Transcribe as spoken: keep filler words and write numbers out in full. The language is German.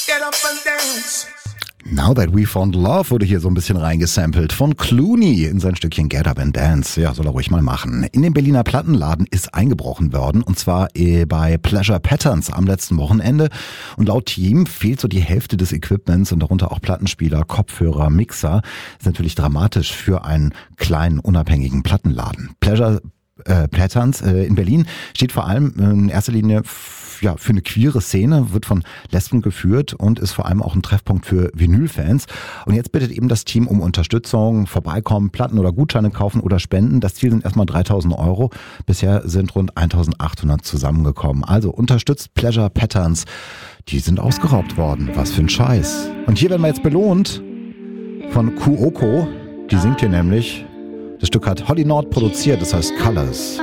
Get up and dance. Now That We Found Love wurde hier so ein bisschen reingesampelt von Clooney in sein Stückchen Get Up and Dance. Ja, soll er ruhig mal machen. In den Berliner Plattenladen ist eingebrochen worden und zwar bei Pleasure Patterns am letzten Wochenende. Und laut Team fehlt so die Hälfte des Equipments und darunter auch Plattenspieler, Kopfhörer, Mixer. Ist natürlich dramatisch für einen kleinen, unabhängigen Plattenladen. Pleasure äh, Patterns äh, in Berlin steht vor allem in erster Linie ja, für eine queere Szene, wird von Lesben geführt und ist vor allem auch ein Treffpunkt für Vinylfans. Und jetzt bittet eben das Team um Unterstützung, vorbeikommen, Platten oder Gutscheine kaufen oder spenden. Das Ziel sind erstmal dreitausend Euro. Bisher sind rund eintausendachthundert zusammengekommen. Also unterstützt Pleasure Patterns. Die sind ausgeraubt worden. Was für ein Scheiß. Und hier werden wir jetzt belohnt von Kuoko. Die singt hier nämlich. Das Stück hat Holly Nord produziert, das heißt Colors.